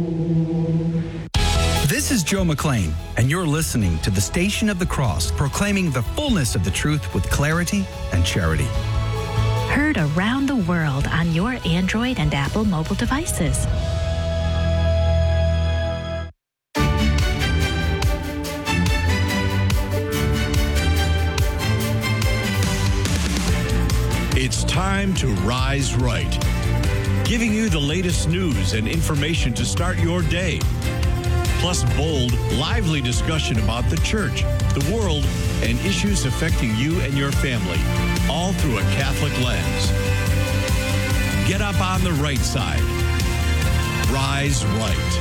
This is Joe McLean, and you're listening to the Station of the Cross, proclaiming the fullness of the truth with clarity and charity. Heard around the world on your Android and Apple mobile devices. It's time to Rise Right, giving you the latest news and information to start your day. Plus bold, lively discussion about the church, the world, and issues affecting you and your family, all through a Catholic lens. Get up on the right side. Rise Right.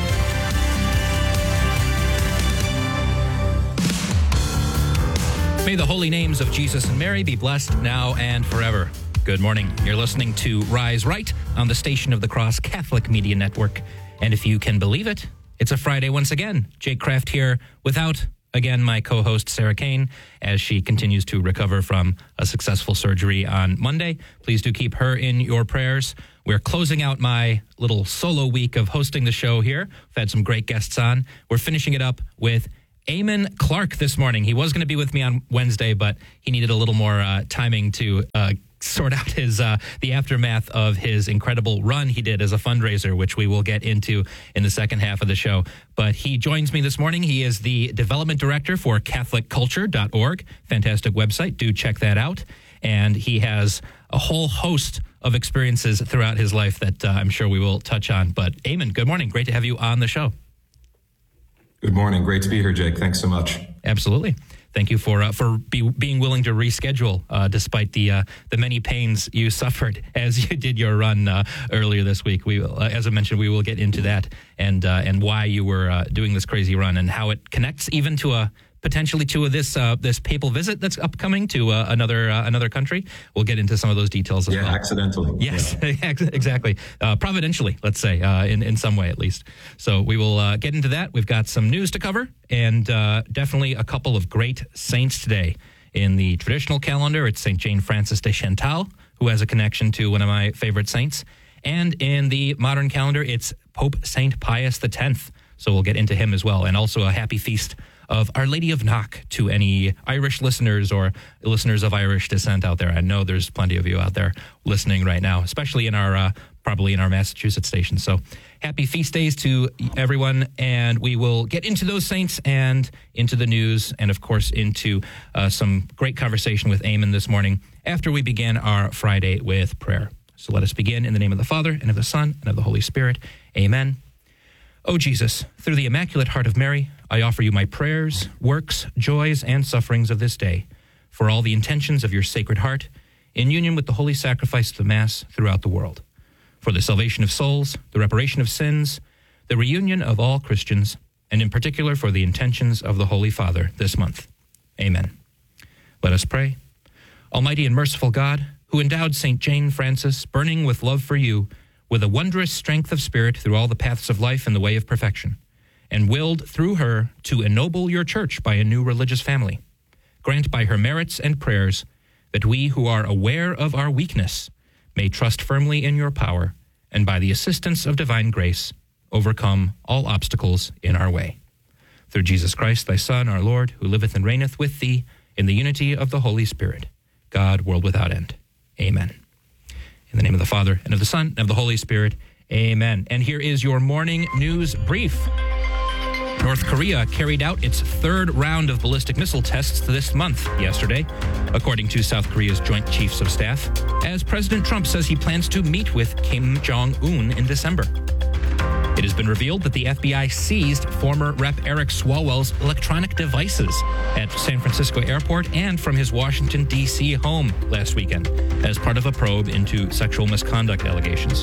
May the holy names of Jesus and Mary be blessed now and forever. Good morning. You're listening to Rise Right on the Station of the Cross Catholic Media Network. And if you can believe it, it's a Friday once again. Jake Kraft here without, again, my co-host Sarah Kane as she continues to recover from a successful surgery on Monday. Please do keep her in your prayers. We're closing out my little solo week of hosting the show here. We've had some great guests on. We're finishing it up with Eamon Clark this morning. He was going to be with me on Wednesday, but he needed a little more timing to sort out his the aftermath of his incredible run he did as a fundraiser, which we will get into in the second half of the show. But he joins me this morning. He is the development director for CatholicCulture.org. Fantastic website. Do check that out. And he has a whole host of experiences throughout his life that I'm sure we will touch on. But Eamon, good morning. Great to have you on the show. Good morning. Great to be here, Jake. Thanks so much. Absolutely. Thank you for being willing to reschedule despite the many pains you suffered as you did your run earlier this week. We, as I mentioned, we will get into that and why you were doing this crazy run and how it connects even to potentially to this papal visit that's upcoming to another country. We'll get into some of those details as well. Yeah, accidentally. Yes, yeah. Exactly. Providentially, let's say, in some way at least. So we will get into that. We've got some news to cover and definitely a couple of great saints today. In the traditional calendar, it's St. Jane Frances de Chantal, who has a connection to one of my favorite saints. And in the modern calendar, it's Pope St. Pius X. So we'll get into him as well. And also a happy feast of Our Lady of Knock to any Irish listeners or listeners of Irish descent out there. I know there's plenty of you out there listening right now, especially in our probably in our Massachusetts station. So happy feast days to everyone, and we will get into those saints and into the news and, of course, into some great conversation with Eamon this morning after we begin our Friday with prayer. So let us begin in the name of the Father, and of the Son, and of the Holy Spirit. Amen. O Jesus, through the Immaculate Heart of Mary, I offer you my prayers, works, joys, and sufferings of this day, for all the intentions of your Sacred Heart, in union with the holy sacrifice of the Mass throughout the world, for the salvation of souls, the reparation of sins, the reunion of all Christians, and in particular for the intentions of the Holy Father this month. Amen. Let us pray. Almighty and merciful God, who endowed St. Jane Frances, burning with love for you, with a wondrous strength of spirit through all the paths of life and the way of perfection, and willed through her to ennoble your church by a new religious family, grant by her merits and prayers that we who are aware of our weakness may trust firmly in your power, and by the assistance of divine grace, overcome all obstacles in our way. Through Jesus Christ, thy Son, our Lord, who liveth and reigneth with thee in the unity of the Holy Spirit, God, world without end. Amen. In the name of the Father, and of the Son, and of the Holy Spirit. Amen. And here is your morning news brief. North Korea carried out its third round of ballistic missile tests this month, yesterday, according to South Korea's Joint Chiefs of Staff, as President Trump says he plans to meet with Kim Jong-un in December. It has been revealed that the FBI seized former Rep. Eric Swalwell's electronic devices at San Francisco Airport and from his Washington, D.C. home last weekend as part of a probe into sexual misconduct allegations.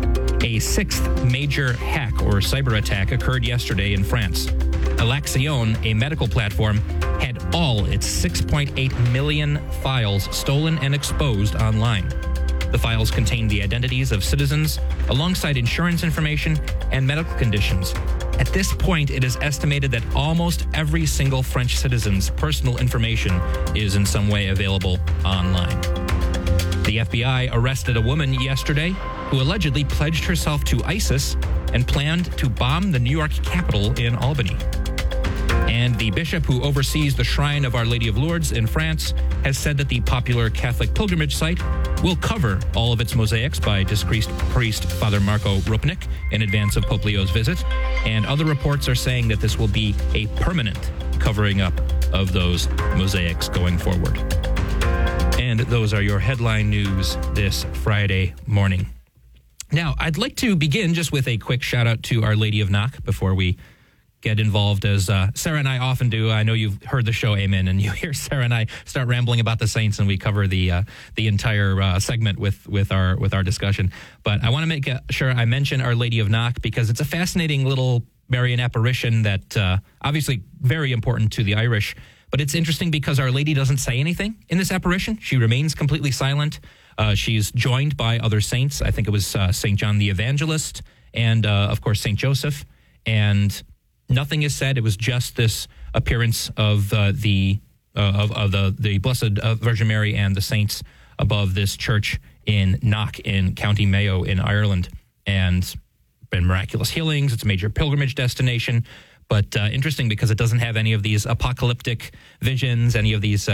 A sixth major hack or cyber attack occurred yesterday in France. Alexion, a medical platform, had all its 6.8 million files stolen and exposed online. The files contained the identities of citizens alongside insurance information and medical conditions. At this point, it is estimated that almost every single French citizen's personal information is in some way available online. The FBI arrested a woman yesterday who allegedly pledged herself to ISIS and planned to bomb the New York Capitol in Albany. And the bishop who oversees the Shrine of Our Lady of Lourdes in France has said that the popular Catholic pilgrimage site will cover all of its mosaics by disgraced priest Father Marco Rupnik in advance of Pope Leo's visit. And other reports are saying that this will be a permanent covering up of those mosaics going forward. And those are your headline news this Friday morning. Now, I'd like to begin just with a quick shout out to Our Lady of Knock before we get involved, as Sarah and I often do. I know you've heard the show, Amen, and you hear Sarah and I start rambling about the saints, and we cover the entire segment with our discussion. But I want to make sure I mention Our Lady of Knock because it's a fascinating little Marian apparition that obviously very important to the Irish. But it's interesting because Our Lady doesn't say anything in this apparition. She remains completely silent. She's joined by other saints. I think it was St. John the Evangelist and, of course, St. Joseph. And nothing is said. It was just this appearance of the Blessed Virgin Mary and the saints above this church in Knock in County Mayo in Ireland. And been miraculous healings. It's a major pilgrimage destination. But interesting because it doesn't have any of these apocalyptic visions, any of these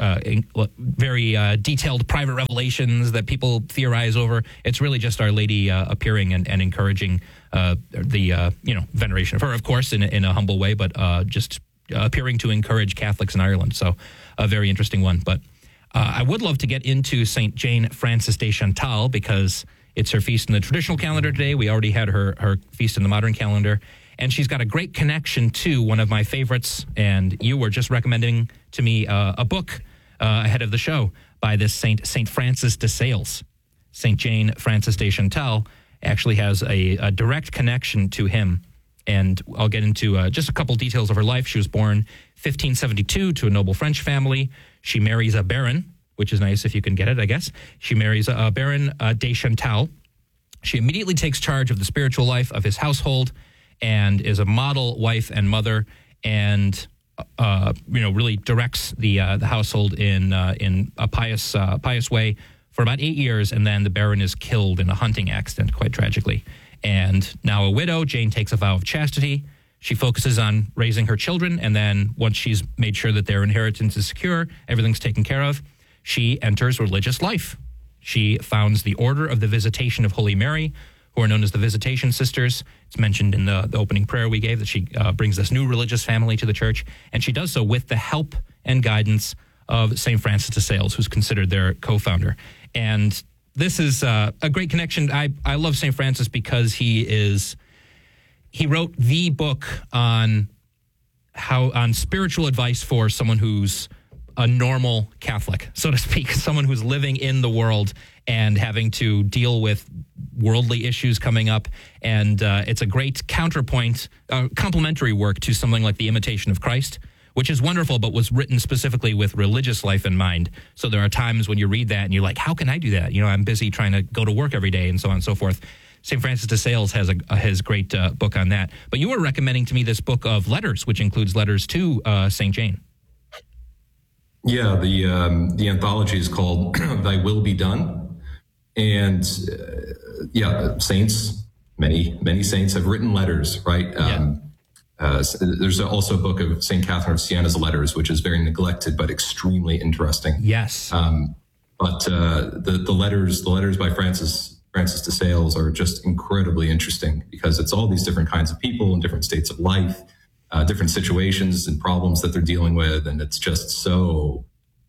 very detailed private revelations that people theorize over. It's really just Our Lady appearing and encouraging the veneration of her, of course, in a humble way, but just appearing to encourage Catholics in Ireland. So a very interesting one. But I would love to get into St. Jane Frances de Chantal because it's her feast in the traditional calendar today. We already had her feast in the modern calendar. And she's got a great connection to one of my favorites. And you were just recommending to me a book ahead of the show by this Saint Francis de Sales. St. Jane Frances de Chantal actually has a direct connection to him. And I'll get into just a couple details of her life. She was born 1572 to a noble French family. She marries a baron, which is nice if you can get it, I guess. She marries a Baron de Chantal. She immediately takes charge of the spiritual life of his household and is a model wife and mother, and really directs the household in a pious way for about 8 years, and then the Baron is killed in a hunting accident, quite tragically. And now a widow, Jane takes a vow of chastity. She focuses on raising her children, and then once she's made sure that their inheritance is secure, everything's taken care of, she enters religious life. She founds the Order of the Visitation of Holy Mary, who are known as the Visitation Sisters. It's mentioned in the opening prayer we gave that she brings this new religious family to the church, and she does so with the help and guidance of St. Francis de Sales, who's considered their co-founder. And this is a great connection. I love St. Francis because he wrote the book on spiritual advice for someone who's a normal Catholic, so to speak, someone who's living in the world and having to deal with worldly issues coming up. And it's a great counterpoint, complementary work to something like The Imitation of Christ, which is wonderful, but was written specifically with religious life in mind. So there are times when you read that and you're like, how can I do that? I'm busy trying to go to work every day and so on and so forth. St. Francis de Sales has a great book on that. But you were recommending to me this book of letters, which includes letters to St. Jane. Yeah, the anthology is called Thy Will Be Done. And saints, many saints have written letters, right? There's also a book of St. Catherine of Siena's letters, which is very neglected, but extremely interesting. Yes. But the letters by Francis de Sales are just incredibly interesting because it's all these different kinds of people in different states of life, different situations and problems that they're dealing with. And it's just so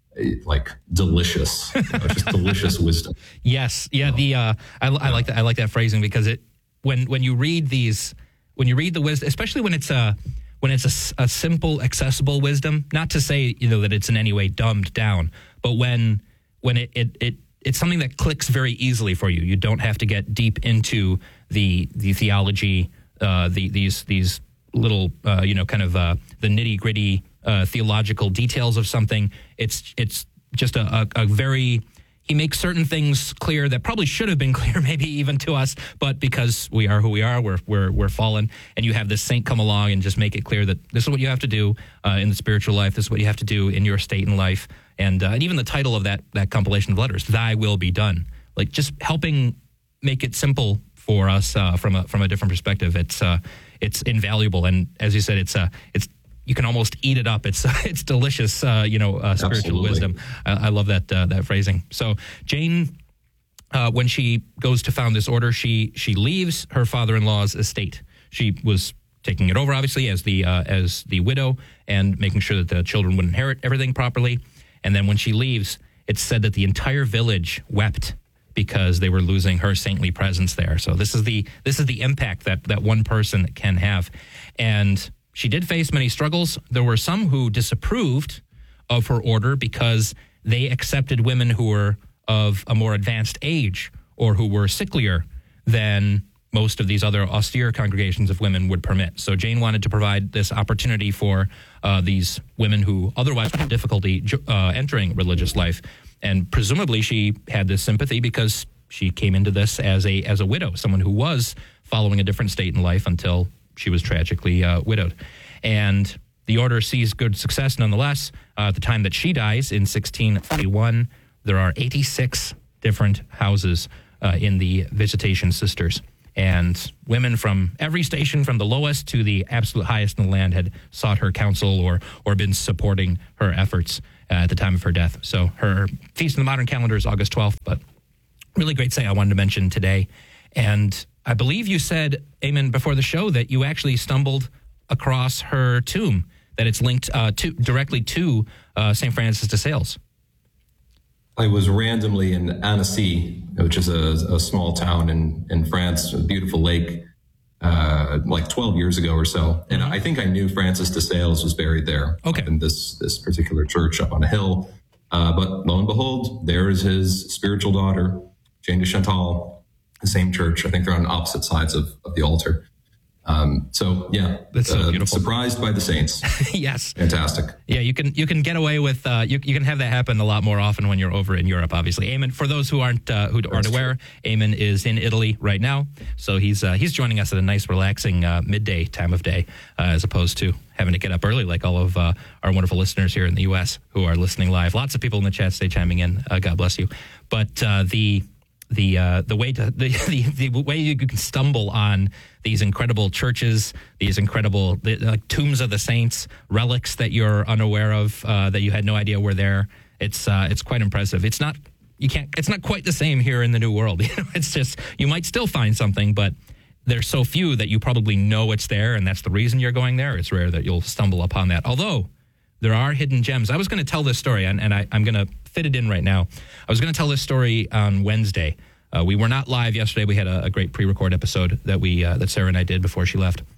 delicious, just delicious wisdom. Yes. Yeah. I like that. I like that phrasing because when you read the wisdom, especially when it's a simple, accessible wisdom, not to say, that it's in any way dumbed down, but when it's something that clicks very easily for you. You don't have to get deep into the theology, these little, the nitty gritty theological details of something. It's just a very, he makes certain things clear that probably should have been clear, maybe even to us, but because we are who we are, we're fallen, and you have this saint come along and just make it clear that this is what you have to do in the spiritual life. This is what you have to do in your state in life, and even the title of that compilation of letters, "Thy Will Be Done," like just helping make it simple for us from a different perspective. It's invaluable, and as you said, it's you can almost eat it up. It's delicious, spiritual Absolutely. wisdom. I love that phrasing. So Jane, when she goes to found this order, she leaves her father-in-law's estate. She was taking it over, obviously, as the widow and making sure that the children would inherit everything properly. And then when she leaves, it's said that the entire village wept because they were losing her saintly presence there. So this is the impact that one person can have. And she did face many struggles. There were some who disapproved of her order because they accepted women who were of a more advanced age or who were sicklier than most of these other austere congregations of women would permit. So Jane wanted to provide this opportunity for these women who otherwise would have difficulty entering religious life. And presumably she had this sympathy because she came into this as a widow, someone who was following a different state in life until she was tragically widowed. And the order sees good success nonetheless. At the time that she dies in 1641, there are 86 different houses in the Visitation Sisters. And women from every station, from the lowest to the absolute highest in the land, had sought her counsel or been supporting her efforts at the time of her death. So her feast in the modern calendar is August 12th, but really great say I wanted to mention today. And I believe you said, Eamon, before the show that you actually stumbled across her tomb, that it's linked directly to St. Francis de Sales. I was randomly in Annecy, which is a small town in France, a beautiful lake, like 12 years ago or so. And I think I knew Francis de Sales was buried there. Okay. In this particular church up on a hill. But lo and behold, there is his spiritual daughter, Jane de Chantal, the same church. I think they're on opposite sides of the altar. So yeah, that's so beautiful. Surprised by the saints. Yes, fantastic. Yeah, you can get away with you can have that happen a lot more often when you're over in Europe. Obviously, Eamon. For those who aren't aware, Eamon is in Italy right now, so he's joining us at a nice, relaxing midday time of day, as opposed to having to get up early like all of our wonderful listeners here in the U.S. who are listening live. Lots of people in the chat stay chiming in. God bless you. But the way you can stumble on these incredible churches, these incredible like tombs of the saints, relics that you're unaware of, that you had no idea were there. It's quite impressive. It's not quite the same here in the New World. It's just, you might still find something, but there's so few that you probably know it's there, and that's the reason you're going there. It's rare that you'll stumble upon that. Although there are hidden gems. I was going to tell this story, and I'm going to fit it in right now. I was going to tell this story on Wednesday. We were not live yesterday. We had a great pre-record episode that Sarah and I did before she left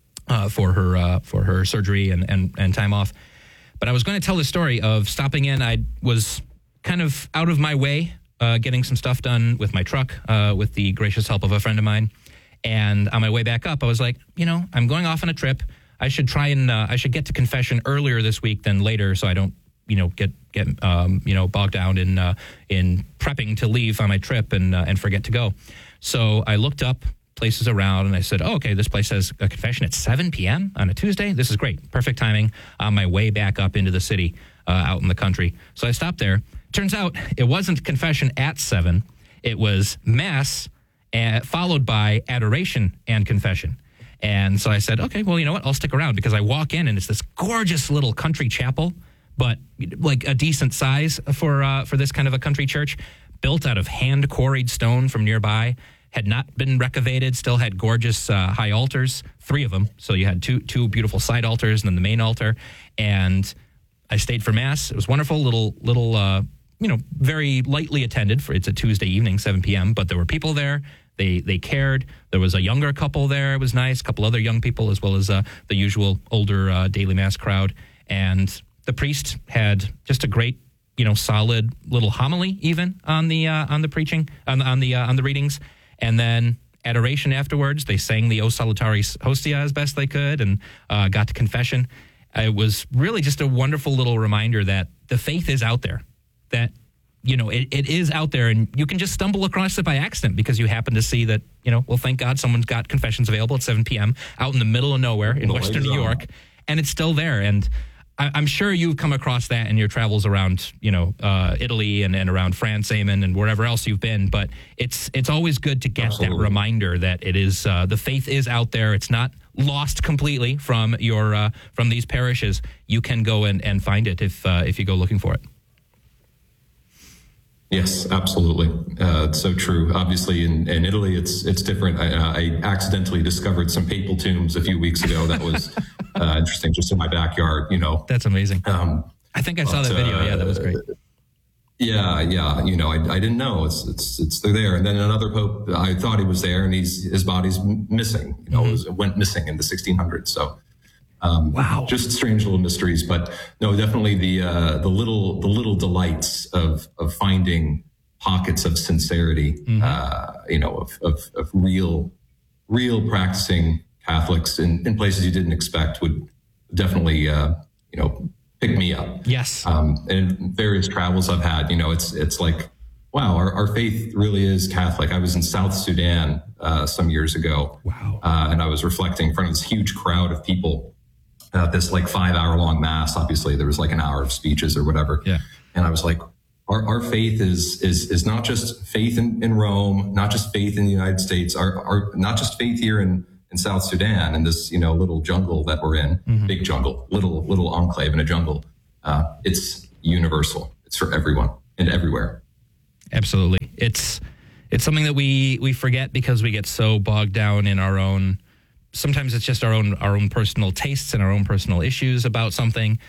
for her surgery and time off. But I was going to tell the story of stopping in. I was kind of out of my way, getting some stuff done with my truck, with the gracious help of a friend of mine. And on my way back up, I was like, I'm going off on a trip. I should I should get to confession earlier this week than later, so I don't get bogged down in prepping to leave on my trip and forget to go. So I looked up places around and I said, okay, this place has a confession at 7 p.m. on a Tuesday. This is great. Perfect timing on my way back up into the city, out in the country. So I stopped there. Turns out it wasn't confession at 7. It was mass followed by adoration and confession. And so I said, okay, well, you know what? I'll stick around, because I walk in and it's this gorgeous little country chapel, but like a decent size for this kind of a country church, built out of hand-quarried stone from nearby, had not been recavated, still had gorgeous high altars, 3 of them. So you had two beautiful side altars and then the main altar. And I stayed for Mass. It was wonderful, little very lightly attended. It's a Tuesday evening, 7 p.m., but there were people there. They cared. There was a younger couple there. It was nice. A couple other young people, as well as the usual older daily Mass crowd. And the priest had just a great, solid little homily even on the preaching, on the readings. And then adoration afterwards. They sang the O Salutaris Hostia as best they could, and got to confession. It was really just a wonderful little reminder that the faith is out there, that it is out there, and you can just stumble across it by accident because you happen to see that, well, thank God someone's got confessions available at 7 p.m. out in the middle of nowhere in Western New York, and it's still there. And I'm sure you've come across that in your travels around, Italy and around France, Eamon, and wherever else you've been. But it's always good to get that reminder that it is the faith is out there. It's not lost completely from your from these parishes. You can go and find it if you go looking for it. Yes, absolutely. It's so true. Obviously, in Italy, it's different. I accidentally discovered some papal tombs a few weeks ago. That was interesting, just in my backyard. That's amazing. I think I saw that video. Yeah, that was great. Yeah. I didn't know it's they're there. And then another pope, I thought he was there, and his body's missing. It went missing in the 1600s. So. Wow! Just strange little mysteries, but no, definitely the little delights of finding pockets of sincerity, of real practicing Catholics in places you didn't expect would definitely pick me up. Yes. And various travels I've had, it's like, wow, our faith really is Catholic. I was in South Sudan some years ago. Wow! And I was reflecting in front of this huge crowd of people. This 5-hour long mass. Obviously, there was an hour of speeches or whatever. Yeah. And I was like, our faith is not just faith in Rome, not just faith in the United States, our not just faith here in South Sudan, in this little jungle that we're in, big jungle, little enclave in a jungle. It's universal. It's for everyone and everywhere. Absolutely. It's something that we forget because we get so bogged down in our own. Sometimes it's just our own personal tastes and our own personal issues about something.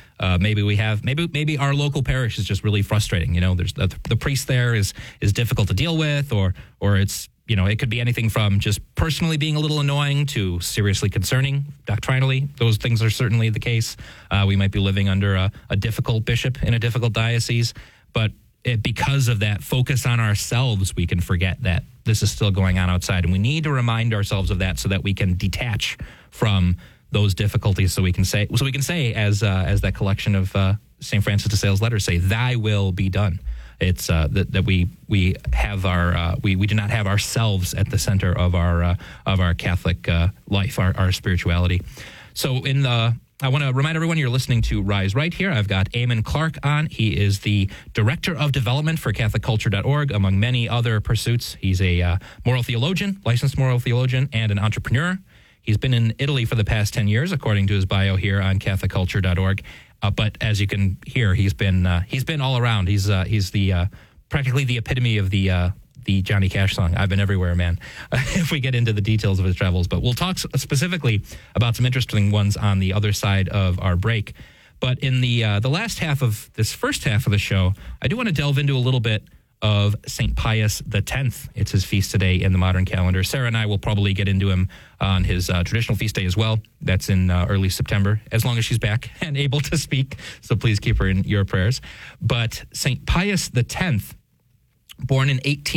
Maybe our local parish is just really frustrating. There's the priest there is difficult to deal with, or it's it could be anything from just personally being a little annoying to seriously concerning doctrinally. Those things are certainly the case. We might be living under a difficult bishop in a difficult diocese, but because of that focus on ourselves, we can forget that this is still going on outside. And we need to remind ourselves of that so that we can detach from those difficulties. So we can say, as that collection of St. Francis de Sales letters say, "Thy will be done." It's that we have we do not have ourselves at the center of our Catholic life, our spirituality. So I want to remind everyone you're listening to Rise Right here. I've got Eamon Clark on. He is the Director of Development for CatholicCulture.org, among many other pursuits. He's a moral theologian, licensed moral theologian, and an entrepreneur. He's been in Italy for the past 10 years, according to his bio here on CatholicCulture.org. But as you can hear, he's been all around. He's the practically the epitome of the Johnny Cash song, "I've Been Everywhere, Man," if we get into the details of his travels. But we'll talk specifically about some interesting ones on the other side of our break. But in the last half of this first half of the show, I do want to delve into a little bit of St. Pius X. It's his feast today in the modern calendar. Sarah and I will probably get into him on his traditional feast day as well. That's in early September, as long as she's back and able to speak. So please keep her in your prayers. But St. Pius X, born in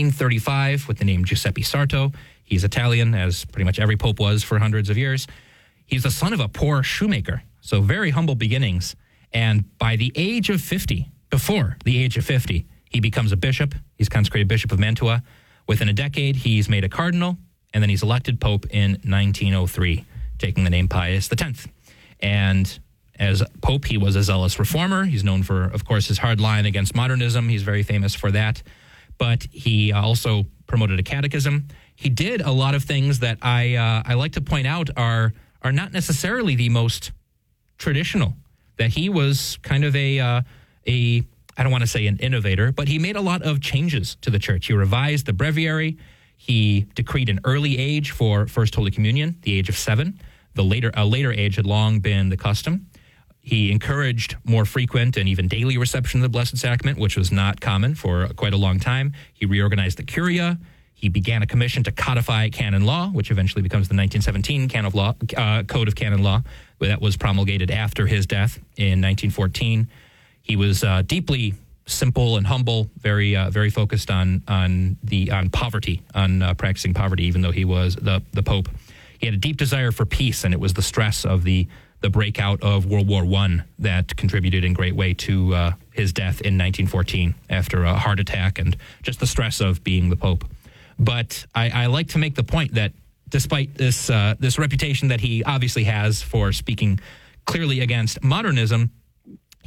1835 with the name Giuseppe Sarto. He's Italian, as pretty much every pope was for hundreds of years. He's the son of a poor shoemaker, so very humble beginnings. And by the age of 50, before the age of 50, he becomes a bishop. He's consecrated Bishop of Mantua. Within a decade, he's made a cardinal, and then he's elected pope in 1903, taking the name Pius X. And as pope, he was a zealous reformer. He's known for, of course, his hard line against modernism. He's very famous for that. But he also promoted a catechism. He did a lot of things that I like to point out are not necessarily the most traditional. That he was kind of a I don't want to say an innovator, but he made a lot of changes to the church. He revised the breviary. He decreed an early age for First Holy Communion, the age of 7. A later age had long been the custom. He encouraged more frequent and even daily reception of the Blessed Sacrament, which was not common for quite a long time. He reorganized the Curia. He began a commission to codify canon law, which eventually becomes the 1917 Code of Canon Law, that was promulgated after his death in 1914. He was deeply simple and humble, very focused on poverty, on practicing poverty, even though he was the Pope. He had a deep desire for peace, and it was the stress of the breakout of World War I that contributed in great way to his death in 1914 after a heart attack and just the stress of being the Pope. But I like to make the point that despite this reputation that he obviously has for speaking clearly against modernism,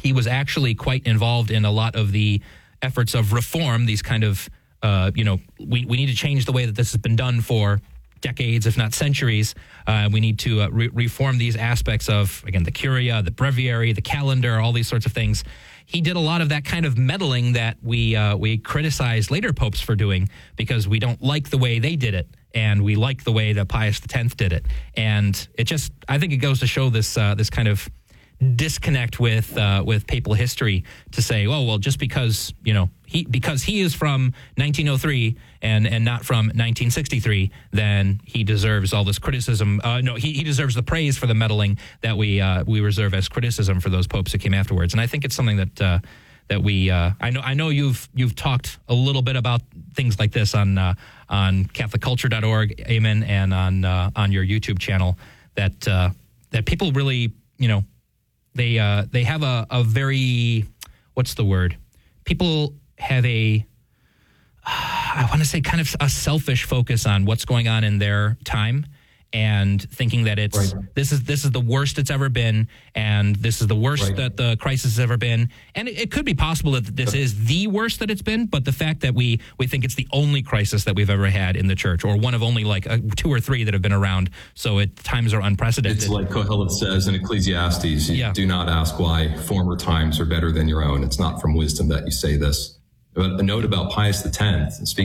he was actually quite involved in a lot of the efforts of reform, these kind of, we need to change the way that this has been done for decades, if not centuries. We need to reform these aspects of, again, the Curia, the Breviary, the calendar, all these sorts of things. He did a lot of that kind of meddling that we criticize later popes for doing because we don't like the way they did it, and we like the way that Pius X did it. And it just, I think it goes to show this kind of disconnect with papal history to say, oh, well, just because he is from 1903 and not from 1963, then he deserves all this criticism. No, he deserves the praise for the meddling that we reserve as criticism for those popes who came afterwards. And I think it's something that we I know you've talked a little bit about things like this on CatholicCulture.org, amen, and on your YouTube channel that people really, they have a very, what's the word? People have I want to say kind of a selfish focus on what's going on in their time and thinking that it's this is the worst it's ever been, and this is the worst that the crisis has ever been. And it could be possible that this is the worst that it's been, but the fact that we think it's the only crisis that we've ever had in the church, or one of only like 2 or 3 that have been around, so times are unprecedented. It's like Kohelet says in Ecclesiastes, you do not ask why former times are better than your own. It's not from wisdom that you say this. But a note about Pius X, speaking